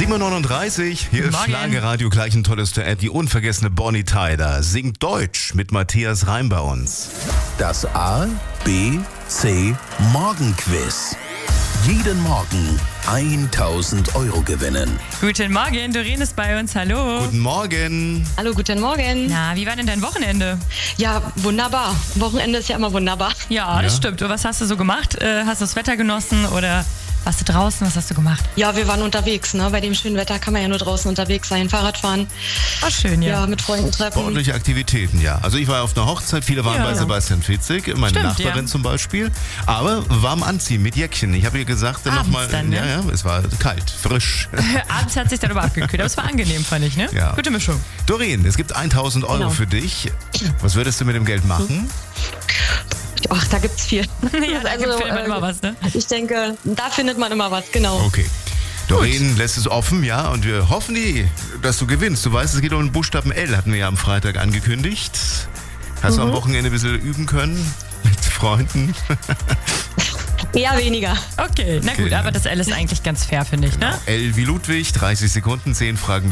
7:39 Uhr, hier ist Schlagerradio, gleich ein tolles Duett. Die unvergessene Bonnie Tyler singt Deutsch mit Matthias Reim bei uns. Das A, B, C Morgenquiz. Jeden Morgen 1.000 Euro gewinnen. Guten Morgen, Doreen ist bei uns, hallo. Guten Morgen. Hallo, guten Morgen. Na, wie war denn dein Wochenende? Ja, wunderbar. Wochenende ist ja immer wunderbar. Ja, das stimmt. Und was hast du so gemacht? Hast du das Wetter genossen oder warst du draußen? Was hast du gemacht? Ja, wir waren unterwegs. Ne? Bei dem schönen Wetter kann man ja nur draußen unterwegs sein, Fahrrad fahren. War schön, ja. Ja, mit Freunden treffen. Sportliche Aktivitäten, ja. Also ich war auf einer Hochzeit, viele waren bei Sebastian Fitzek, meine Nachbarin zum Beispiel. Aber warm anziehen mit Jäckchen. Ich habe ihr gesagt, nochmal, ja, es war kalt, frisch. Abends hat sich dann aber abgekühlt, aber es war angenehm, fand ich, ne? Ja. Gute Mischung. Doreen, es gibt 1.000 Euro für dich. Was würdest du mit dem Geld machen? Ach, da gibt's viel. Ja, da findet man immer was, ne? Ich denke, da findet man immer was, genau. Okay. Doreen lässt es offen, ja, und wir hoffen, dass du gewinnst. Du weißt, es geht um den Buchstaben L, hatten wir ja am Freitag angekündigt. Hast du am Wochenende ein bisschen üben können mit Freunden? Eher weniger. Okay, na gut, aber das L ist eigentlich ganz fair, finde ich, ne? L wie Ludwig, 30 Sekunden, 10 Fragen.